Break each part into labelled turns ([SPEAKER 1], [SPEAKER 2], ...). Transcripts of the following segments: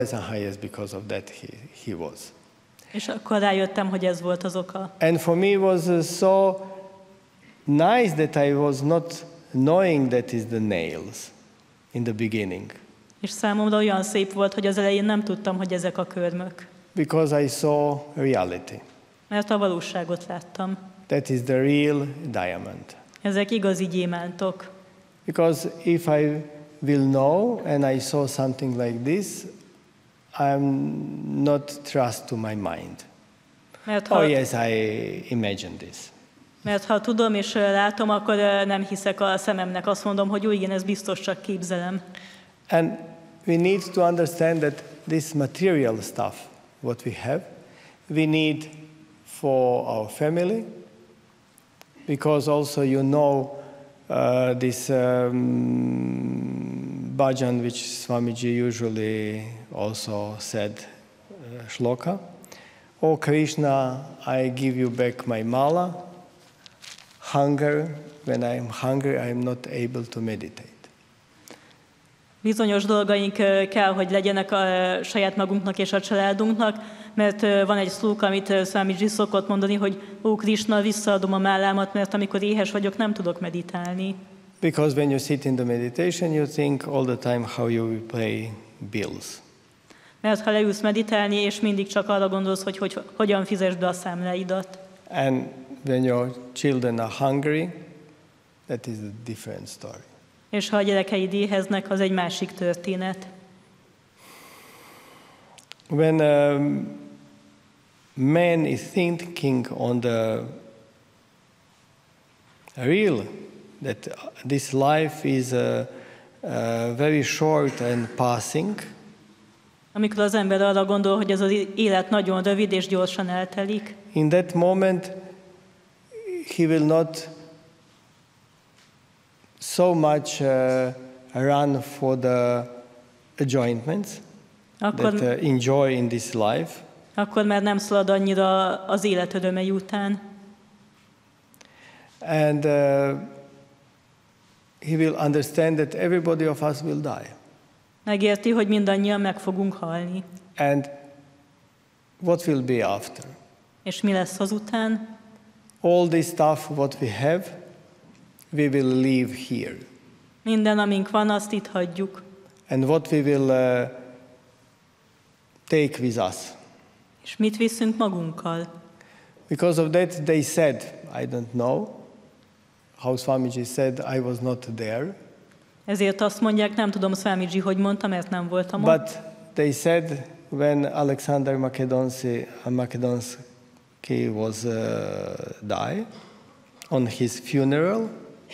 [SPEAKER 1] and highest because of that he was.
[SPEAKER 2] És akkor rájöttem, hogy ez volt az oka.
[SPEAKER 1] And for me it was so nice that I was not knowing that is the nails in the beginning.
[SPEAKER 2] És számomra olyan szép volt, hogy az elején nem tudtam, hogy ezek a körmök.
[SPEAKER 1] Because I saw reality.
[SPEAKER 2] Mert a valóságot láttam.
[SPEAKER 1] That is the real diamond.
[SPEAKER 2] Ezek igazi gyémántok.
[SPEAKER 1] Because if I will know and I saw something like this, I'm not trust to my mind. Oh yes, I imagine this.
[SPEAKER 2] Mert ha tudom és látom, akkor nem hiszek a szememnek. Azt mondom, hogy jó, igen, ez biztos csak képzelem.
[SPEAKER 1] And we need to understand that this material stuff, what we have, we need for our family, because also you know this bhajan which Swamiji usually also said, shloka. Oh Krishna, I give you back my mala. Hunger, when I am hungry, I am not able to meditate.
[SPEAKER 2] Bizonyos dolgaink kell, hogy legyenek a saját magunknak és a családunknak, mert van egy szlóka, amit Swamiji szokott mondani, hogy ó Krishna, visszaadom a mállámat, mert amikor éhes vagyok, nem tudok meditálni.
[SPEAKER 1] Because when you sit in the meditation, you think all the time how you will pay bills.
[SPEAKER 2] Mert ha leülsz meditálni, és mindig csak arra gondolsz, hogy hogyan fizesd be a számláidat.
[SPEAKER 1] And when your children are hungry, that is a different story.
[SPEAKER 2] És ha a gyerekeid éheznek, az egy másik történet.
[SPEAKER 1] When man is thinking on the real, that this life is very short and passing.
[SPEAKER 2] Amikor az ember arra gondol, hogy ez az élet nagyon rövid és gyorsan eltelik.
[SPEAKER 1] In that moment, he will not so much run for the enjoyments that enjoy in this life.
[SPEAKER 2] Akkor már nem szalad annyira az élet örömei után.
[SPEAKER 1] And he will understand that everybody of us will die.
[SPEAKER 2] Megérti, hogy mindannyian meg fogunk halni.
[SPEAKER 1] And what will be after?
[SPEAKER 2] És mi lesz azután?
[SPEAKER 1] All this stuff what we have, we will leave here.
[SPEAKER 2] Minden, amink van, azt itt hagyjuk.
[SPEAKER 1] And what we will take with us.
[SPEAKER 2] És mit viszünk magunkkal?
[SPEAKER 1] Because of that they said, I don't know, how Swamiji said, I was not there.
[SPEAKER 2] Ezért azt mondják, nem tudom Swamiji, hogy mondta, mert nem voltam ott.
[SPEAKER 1] But they said, when Alexander Macedonski was died, on his funeral,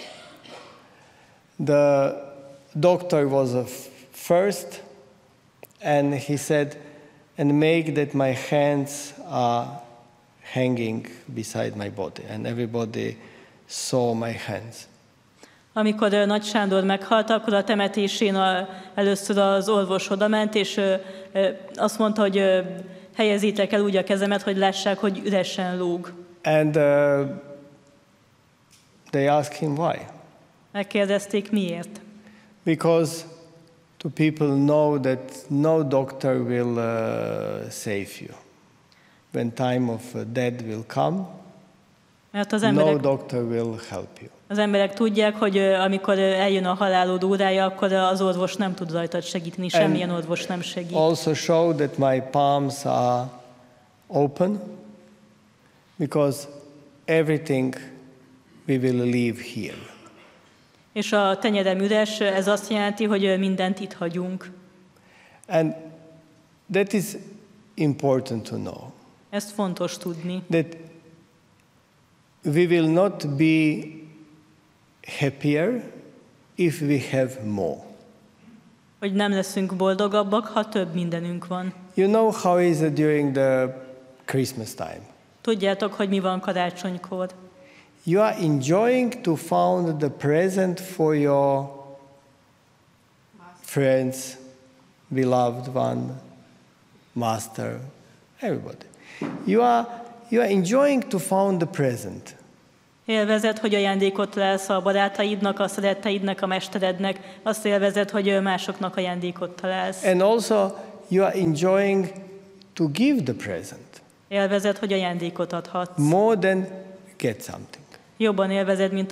[SPEAKER 1] the doctor was first, and he said, and make that my hands are hanging beside my body, and everybody saw my hands.
[SPEAKER 2] Amikor Nagy Sándor meghalt, akkor a temetésén először az orvos odament, és azt mondta, hogy helyezzétek el úgy a kezemet, hogy lássák, hogy üresen lóg.
[SPEAKER 1] And they asked him why.
[SPEAKER 2] Megkérdezték, miért?
[SPEAKER 1] Because to people know that no doctor will save you. When time of death will come,
[SPEAKER 2] mert az
[SPEAKER 1] no doctor will help you.
[SPEAKER 2] Az emberek tudják, hogy amikor eljön a halálod órája, akkor az orvos nem tud rajtad segíteni, semmilyen orvos nem segít.
[SPEAKER 1] Also show that my palms are open, because everything we will leave here.
[SPEAKER 2] És a tenyerem üres, ez azt jelenti, hogy mindent itt hagyunk.
[SPEAKER 1] And that is important to know.
[SPEAKER 2] Ezt fontos tudni.
[SPEAKER 1] That we will not be happier if we have more.
[SPEAKER 2] Hogy nem leszünk boldogabbak, ha több mindenünk van.
[SPEAKER 1] You know how is it during the Christmas time?
[SPEAKER 2] Tudjátok, hogy mi van karácsonykor.
[SPEAKER 1] You are enjoying to find the present for your friends, beloved one, master, everybody. You are enjoying to find the present.
[SPEAKER 2] Élvezed, hogy ajándékot találsz a barátaidnak, a szeretteidnek, a mesterednek. Azt élvezed, hogy másoknak ajándékot találsz.
[SPEAKER 1] And also you are enjoying to give the present
[SPEAKER 2] Élvezed, hogy ajándékot adhatsz.
[SPEAKER 1] more than get something.
[SPEAKER 2] Jobban élvezed, mint